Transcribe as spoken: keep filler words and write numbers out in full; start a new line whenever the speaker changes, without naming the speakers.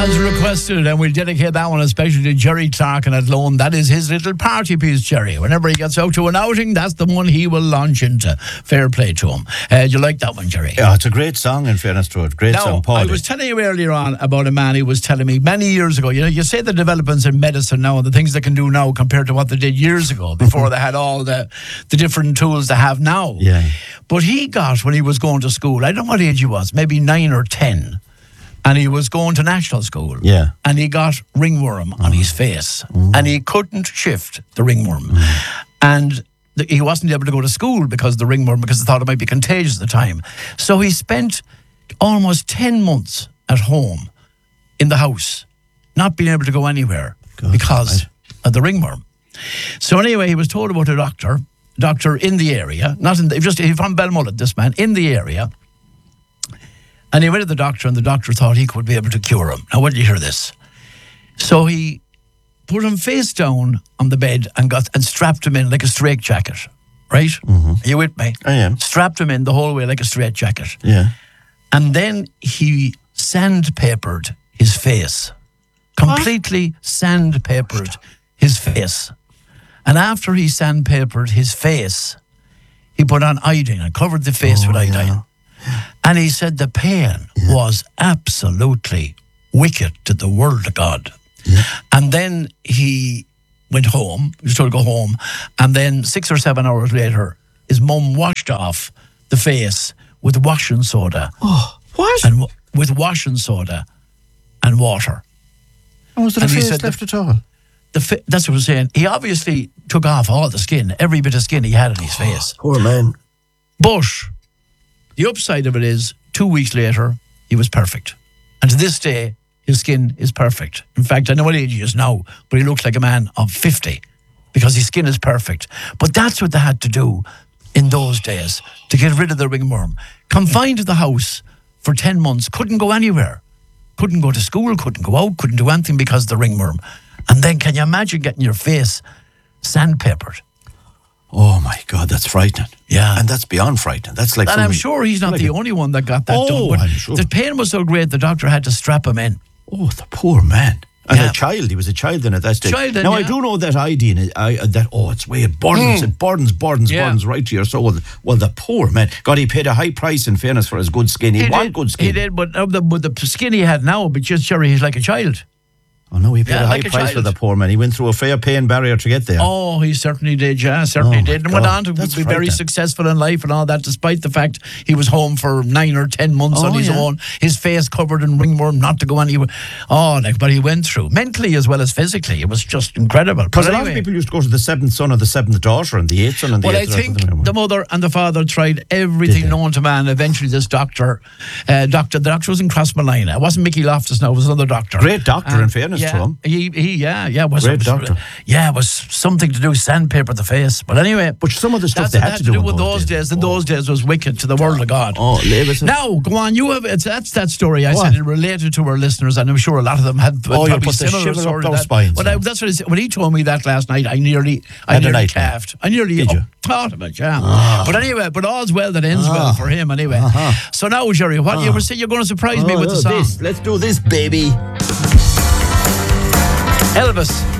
As requested, and we'll dedicate that one especially to Jerry Clark and Athlone. That is his little party piece, Jerry. Whenever he gets out to an outing, that's the one he will launch into. Fair play to him. Uh, do you like that one, Jerry?
Yeah, it's a great song, in fairness to it. Great
now,
song, Paul.
I was telling you earlier on about a man who was telling me many years ago, you know, you say the developments in medicine now and the things they can do now compared to what they did years ago, before they had all the, the different tools they have now.
Yeah.
But he got, when he was going to school, I don't know what age he was, maybe nine or ten. And he was going to national school.
Yeah.
And he got ringworm mm. on his face. Mm. And he couldn't shift the ringworm. Mm. And the, he wasn't able to go to school because of the ringworm, because they thought it might be contagious at the time. So he spent almost ten months at home in the house, not being able to go anywhere God, because right. of the ringworm. So anyway, he was told about a doctor, doctor in the area, not in the, just he's from Belmullet, this man, in the area. And he went to the doctor, and the doctor thought he could be able to cure him. Now, when did you hear this? So he put him face down on the bed and got and strapped him in like a straitjacket, right? Mm-hmm. Are you with me?
I am.
Strapped him in the whole way like a straitjacket.
Yeah.
And then he sandpapered his face. Completely what? sandpapered his face. And after he sandpapered his face, he put on iodine and covered the face oh, with iodine. Yeah. And he said the pain yeah. was absolutely wicked to the word of God. Yeah. And then he went home. He was told to go home. And then six or seven hours later, his mum washed off the face with washing soda.
Oh, what?
And w- with washing soda and water.
And was there a face left at all?
The fi- that's what I'm saying. He obviously took off all the skin, every bit of skin he had on his face.
Poor man.
But the upside of it is, two weeks later, he was perfect. And to this day, his skin is perfect. In fact, I know what age he is now, but he looks like a man of fifty because his skin is perfect. But that's what they had to do in those days to get rid of the ringworm. Confined to the house for ten months, couldn't go anywhere. Couldn't go to school, couldn't go out, couldn't do anything because of the ringworm. And then can you imagine getting your face sandpapered?
Oh my God, that's frightening.
Yeah.
And that's beyond frightening. That's like
And I'm sure he's not
like
the
a,
only one that got that
oh,
done.
I'm sure.
The pain was so great the doctor had to strap him in.
Oh, the poor man. And
yeah.
a child, he was a child then at that stage.
Child then,
now
yeah.
I do know that iodine, I, that, oh, it's way it burdens, mm. it burdens, burdens,
yeah.
burdens right to your soul. Well, the poor man, God, he paid a high price in fairness for his good skin. He,
he
want
did,
good skin.
He did, but uh, the, but the skin he had now, but just Jerry, he's like a child.
Oh no, he paid
yeah,
a high
like a
price
child.
for the poor man. He went through a fair pain barrier to get there.
Oh, he certainly did, yeah, certainly
oh
did. And
God,
went on to
be
very successful in life and all that, despite the fact he was home for nine or ten months
oh,
on his
yeah.
own, his face covered in ringworm, not to go anywhere. Oh, like, but he went through, mentally as well as physically. It was just incredible.
Because
but
a
anyway,
lot of people used to go to the seventh son or the seventh daughter and the eighth son and the
well,
eighth
I think the mother and the father tried everything known to man. Eventually, this doctor, uh, doctor, the doctor was in Crossmolina. It wasn't Mickey Loftus now, it was another doctor.
Great doctor,
and
in fairness
yeah,
to him.
He, he, yeah, yeah, was
Great doctor.
Yeah, it was something to do sandpaper the face. But anyway,
but some of the stuff
that's
they
what
had,
had
to
to
do
do with
those
those
days.
days. In those days was wicked to the world of God.
Oh, Levis.
Now, go on. You have it's, that's that story. I
what?
said it related to our listeners, and I'm sure a lot of them had.
Oh,
probably
you put the
similar
shiver
story
up
to
their
that.
spines.
When I, that's what I said. When he told me that last night, I nearly, I
Had a
nearly
nightmare.
calved. I nearly
Did you?
thought of it. Yeah.
Ah.
But anyway, but all's well that ends
Ah.
well for him. Anyway.
Uh-huh.
So now, Jerry, what
Ah.
you were saying? You're going to surprise me
Oh,
with the
no,
song.
this. Let's do this, baby.
Elvis.